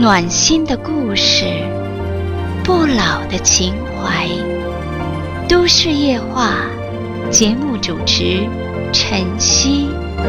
暖心的故事，不老的情怀。都市夜话，节目主持晨曦。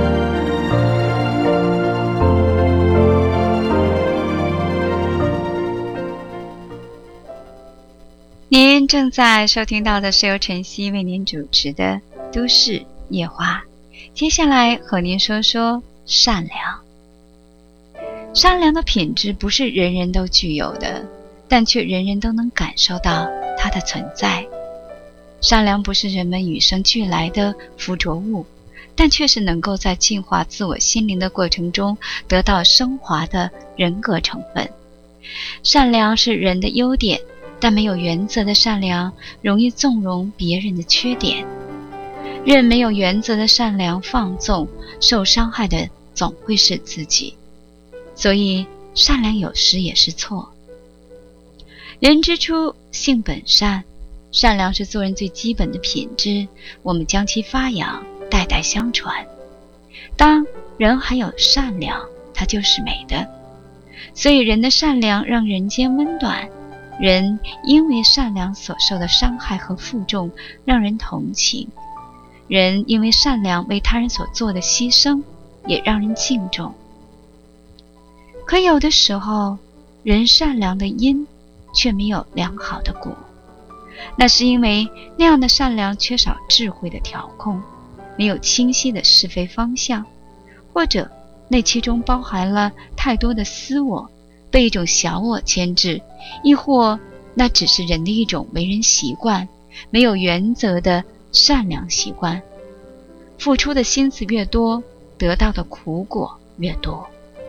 您正在收听到的是由晨曦为您主持的都市夜话。接下来和您说说善良。善良的品质不是人人都具有的，但却人人都能感受到它的存在。善良不是人们与生俱来的附着物，但却是能够在净化自我心灵的过程中得到升华的人格成分。善良是人的优点，但没有原则的善良容易纵容别人的缺点。任没有原则的善良放纵，受伤害的总会是自己。所以善良有时也是错。人之初性本善，善良是做人最基本的品质，我们将其发扬，代代相传。当人还有善良，它就是美的。所以人的善良让人间温暖，人因为善良所受的伤害和负重让人同情，人因为善良为他人所做的牺牲也让人敬重。可有的时候，人善良的因却没有良好的果，那是因为那样的善良缺少智慧的调控，没有清晰的是非方向，或者那其中包含了太多的私我，被一种小我牵制，亦或那只是人的一种为人习惯，没有原则的善良习惯。付出的心思越多，得到的苦果越多。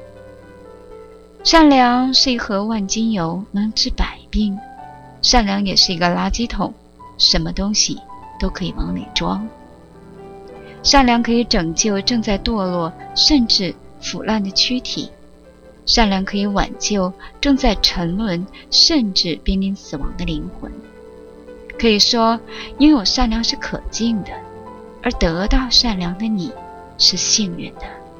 善良是一盒万金油，能治百病。善良也是一个垃圾桶，什么东西都可以往里装。善良可以拯救正在堕落甚至腐烂的躯体，善良可以挽救正在沉沦甚至濒临死亡的灵魂。可以说，拥有善良是可敬的，而得到善良的你是幸运的。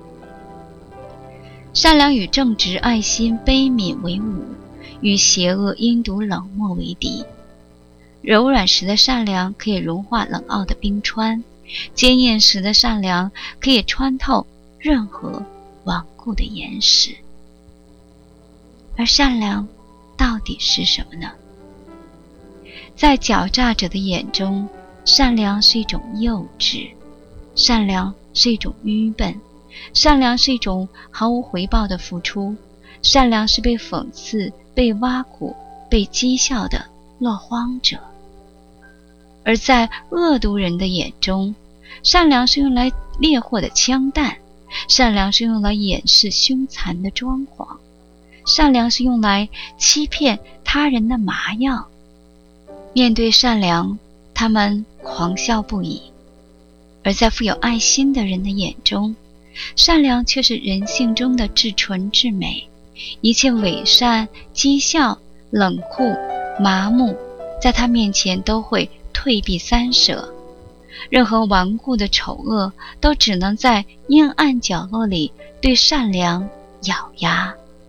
善良与正直、爱心、悲悯为伍，与邪恶、阴毒、冷漠为敌。柔软时的善良可以融化冷傲的冰川，坚硬时的善良可以穿透任何顽固的岩石。而善良到底是什么呢？在狡诈者的眼中，善良是一种幼稚，善良是一种愚笨，善良是一种毫无回报的付出，善良是被讽刺、被挖苦、被讥笑的落荒者。而在恶毒人的眼中，善良是用来猎获的枪弹，善良是用来掩饰凶残的装潢，善良是用来欺骗他人的麻药。面对善良，他们狂笑不已。而在富有爱心的人的眼中，善良却是人性中的至纯至美，一切伪善、讥笑、冷酷、麻木，在他面前都会退避三舍。任何顽固的丑恶都只能在阴暗角落里对善良咬牙。